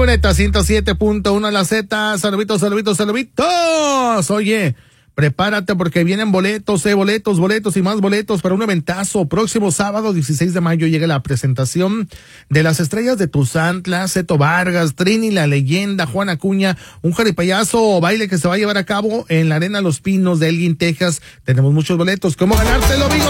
Neta 107.1 la Z. Saluditos. Oye, prepárate porque vienen boletos y más boletos para un eventazo. Próximo sábado 16 de mayo llega la presentación de las estrellas de Tuzantla, Zeto Vargas, Trini la Leyenda, Juan Acuña, un jaripayazo baile que se va a llevar a cabo en la Arena Los Pinos de Elgin, Texas. Tenemos muchos boletos. ¿Cómo ganárselo, amigo?